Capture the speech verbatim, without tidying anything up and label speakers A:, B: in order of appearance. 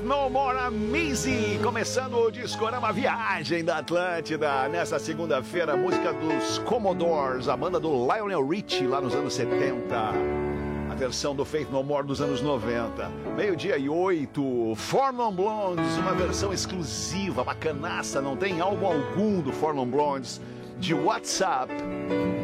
A: No More Amazing, começando o Discorama Viagem da Atlântida. Nessa segunda-feira, a música dos Commodores, a banda do Lionel Richie lá nos anos setenta. A versão do Faith No More dos anos noventa. Meio-dia e oito, Four Non Blondes, uma versão exclusiva, bacanaça, não tem álbum algum do Four Non Blondes, de WhatsApp.